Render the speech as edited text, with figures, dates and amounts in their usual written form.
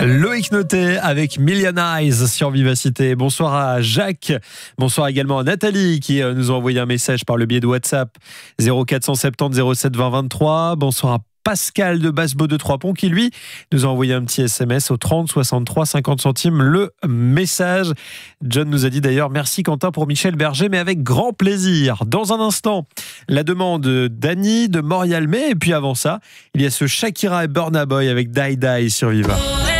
Loïc Notet avec Million Eyes sur Vivacité. Bonsoir à Jacques. Bonsoir également à Nathalie qui nous a envoyé un message par le biais de WhatsApp 0470 07 20 23. Bonsoir à Pascal de Basse-Beau de Trois-Ponts qui lui nous a envoyé un petit SMS au 30 63 50 centimes le message. John nous a dit d'ailleurs merci Quentin pour Michel Berger, mais avec grand plaisir. Dans un instant, la demande d'Annie de Morialmé, et puis avant ça, il y a ce Shakira et Burna Boy avec Die Die sur Viva.